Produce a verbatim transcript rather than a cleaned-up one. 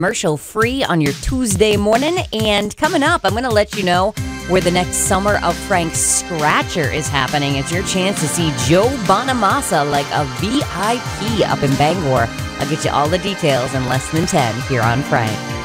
commercial free on your Tuesday morning. And coming up, I'm going to let you know where the next Summer of Frank Scratcher is happening. It's your chance to see Joe Bonamassa like a V I P up in Bangor. I'll get you all the details in less than ten here on Frank.